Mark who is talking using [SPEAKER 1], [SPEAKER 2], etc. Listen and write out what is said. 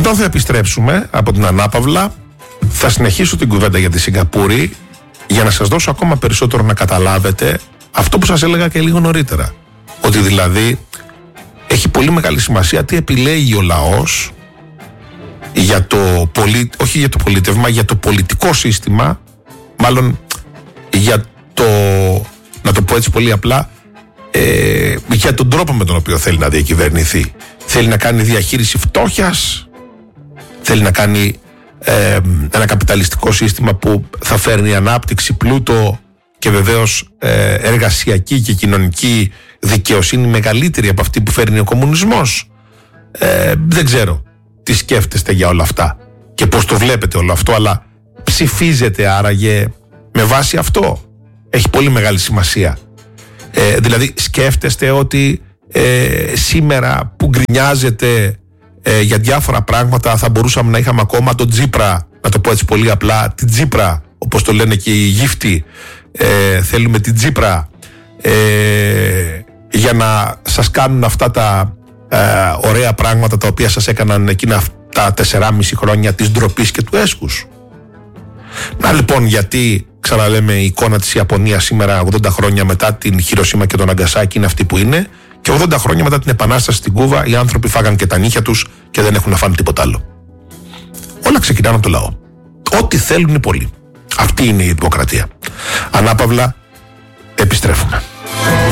[SPEAKER 1] Όταν θα επιστρέψουμε από την ανάπαυλα, θα συνεχίσω την κουβέντα για τη Σιγκαπούρη, για να σας δώσω ακόμα περισσότερο να καταλάβετε αυτό που σας έλεγα και λίγο νωρίτερα. Ότι δηλαδή έχει πολύ μεγάλη σημασία τι επιλέγει ο λαός για όχι για το πολίτευμα, για το πολιτικό σύστημα, μάλλον για το, να το πω έτσι πολύ απλά, για τον τρόπο με τον οποίο θέλει να διακυβερνηθεί. Θέλει να κάνει διαχείριση φτώχειας, θέλει να κάνει ένα καπιταλιστικό σύστημα που θα φέρνει ανάπτυξη, πλούτο και βεβαίως εργασιακή και κοινωνική δικαιοσύνη μεγαλύτερη από αυτή που φέρνει ο κομμουνισμός. Δεν ξέρω τι σκέφτεστε για όλα αυτά και πώς το βλέπετε όλο αυτό, αλλά ψηφίζετε άραγε με βάση αυτό? Έχει πολύ μεγάλη σημασία. Δηλαδή σκέφτεστε ότι σήμερα που γκρινιάζετε για διάφορα πράγματα θα μπορούσαμε να είχαμε ακόμα τον Τσίπρα, να το πω έτσι πολύ απλά, την Τσίπρα, όπως το λένε και οι γύφτοι, θέλουμε την Τσίπρα για να σας κάνουν αυτά τα ωραία πράγματα τα οποία σας έκαναν εκείνα τα 4,5 χρόνια της ντροπής και του έσχους. Να λοιπόν, γιατί ξαναλέμε η εικόνα της Ιαπωνίας σήμερα 80 χρόνια μετά την Χιροσίμα και τον Ναγκασάκι είναι αυτή που είναι, και 80 χρόνια μετά την Επανάσταση στην Κούβα οι άνθρωποι φάγαν και τα νύχια τους και δεν έχουν να φάνε τίποτα άλλο. Όλα ξεκινάνε από το λαό. Ό,τι θέλουν οι πολλοί. Αυτή είναι η δημοκρατία. Ανάπαυλα, επιστρέφουμε.